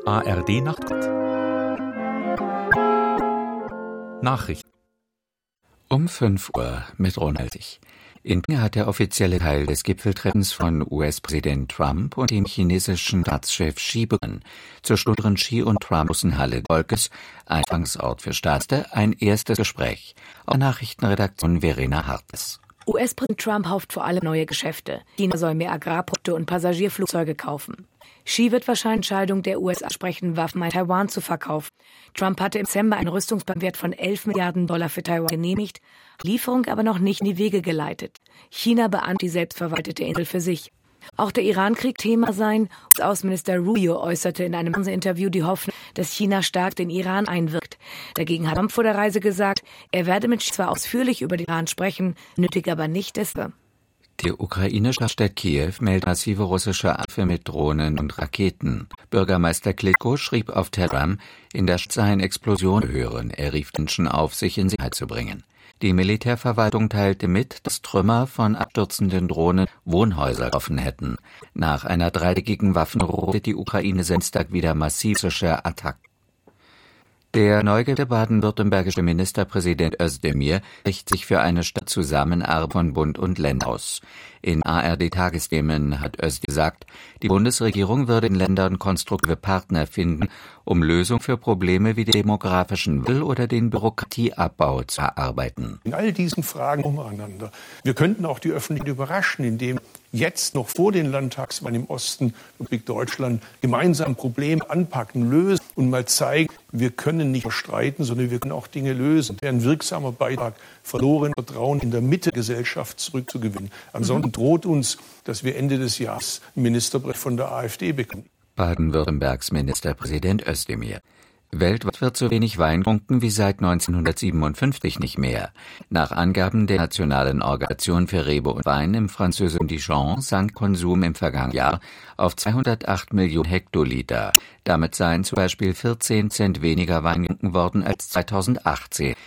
ARD Nachrichten um 5 Uhr mit Ronald Ich. In Peking hat der offizielle Teil des Gipfeltreffens von US-Präsident Trump und dem chinesischen Staatschef Xi begonnen. Zur Stunde Xi und Trump-Halle des Volkes, Einfangsort für Staatsgäste, ein erstes Gespräch. Auch Nachrichtenredaktion Verena Hartges. US-Präsident Trump hofft vor allem neue Geschäfte. China soll mehr Agrarprodukte und Passagierflugzeuge kaufen. Xi wird wahrscheinlich Entscheidung der USA sprechen, Waffen an Taiwan zu verkaufen. Trump hatte im Dezember einen Rüstungsplan von $11 Milliarden für Taiwan genehmigt, Lieferung aber noch nicht in die Wege geleitet. China beantragt die selbstverwaltete Insel für sich. Auch der Iran-Krieg Thema sein. Außenminister Rubio äußerte in einem Fernsehinterview die Hoffnung, dass China stark den Iran einwirkt. Dagegen hat Trump vor der Reise gesagt, er werde mit Xi zwar ausführlich über den Iran sprechen, nötig aber nicht desto. Die ukrainische Stadt Kiew meldet massive russische Angriffe mit Drohnen und Raketen. Bürgermeister Klitschko schrieb auf Telegram, in der Stadt seien Explosionen hören. Er rief Menschen auf, sich in Sicherheit zu bringen. Die Militärverwaltung teilte mit, dass Trümmer von abstürzenden Drohnen Wohnhäuser getroffen hätten. Nach einer dreitägigen Waffenruhe die Ukraine Samstag wieder massive Attacken. Der neu gewählte baden-württembergische Ministerpräsident Özdemir spricht sich für eine Stadtzusammenarbeit von Bund und Ländern aus. In ARD-Tagesthemen hat Özdemir gesagt, die Bundesregierung würde in Ländern konstruktive Partner finden, um Lösungen für Probleme wie den demografischen Wandel oder den Bürokratieabbau zu erarbeiten. In all diesen Fragen umeinander. Wir könnten auch die Öffentlichkeit überraschen, indem jetzt noch vor den Landtagswahlen im Osten Republik Deutschland gemeinsam Probleme anpacken, lösen und mal zeigen, wir können nicht nur streiten, sondern wir können auch Dinge lösen. Das wäre ein wirksamer Beitrag, verloren Vertrauen in der Mitte der Gesellschaft zurückzugewinnen. Ansonsten droht uns, dass wir Ende des Jahres einen Ministerpräsidenten von der AfD bekommen. Baden-Württembergs Ministerpräsident Özdemir. Weltweit wird so wenig Wein getrunken wie seit 1957 nicht mehr. Nach Angaben der Nationalen Organisation für Rebe und Wein im französischen Dijon sank Konsum im vergangenen Jahr auf 208 Millionen Hektoliter. Damit seien zum Beispiel 14 Cent weniger Wein getrunken worden als 2018,